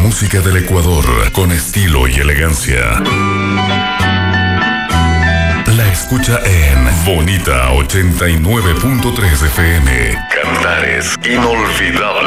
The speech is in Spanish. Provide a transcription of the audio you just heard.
música del Ecuador con estilo y elegancia. La escucha en Bonita 89.3 FM. Cantares inolvidables.